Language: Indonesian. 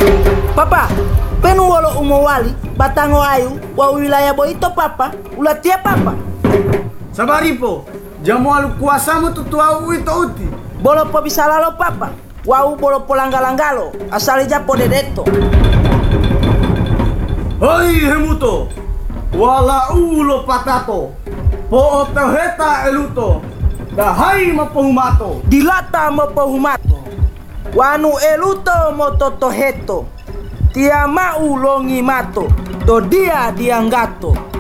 Papa, penu wolo umowali batango ayu wa wilayah boito papa ulatia papa. Sabaripo, jamu alu kuasamu tutua itu uti. Bolo po bisa lalo papa. Wau bolo po langgalangalo asal japo dedeto. Hoi hemuto, wala ulo patato, po otoheta eluto, dahai mapohumato. Dilata mo pohumato. Wanu eluto mo totoheto. Tia mau longi mato. To dia dianggato.